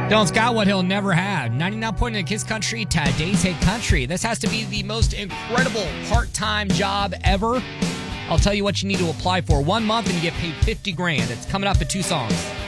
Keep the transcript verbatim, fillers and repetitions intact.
Dylan's got what he'll never have. ninety-nine point nine Kiss Country, today's hit country. This has to be the most incredible part-time job ever. I'll tell you what you need to apply for. One month and you get paid fifty grand. It's coming up in two songs.